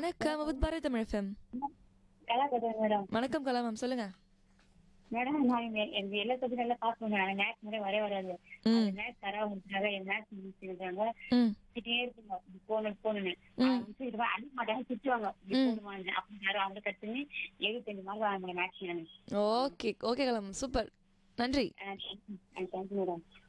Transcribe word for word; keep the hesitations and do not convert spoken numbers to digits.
வணக்கம் with Bharat Tamil FM. நல்லா கதை மேடம். வணக்கம் கலா மேம், சொல்லுங்க. மேடம் நான் இந்த- எனக்கு எல்லா சப்ஜெக்ட் நல்லா பாஸ் பண்ணுவேன். எனக்கு மேத்ஸ் மட்டும் வரவே வராது. அந்த ம் மேத்ஸ் தராங்க என் மேத்ஸ் மிஸ் இருக்காங்க. ம் திட்டியே இருக்குங்க இப்படி போகணும் போகணும்னு. ம் அவங்க மிஸ் இது அனுப்ப மாட்டாங்க, திட்டுவாங்க இப்படி ம் போகணுமா அப்படின்னு யாரும் அவங்க கட் பண்ணி எழுபத்தஞ்சு மார்க் வாங்க மேத்ஸ் நான். ஓகே ஓகே கலா மேம், சூப்பர். நன்றி. Thank you madam.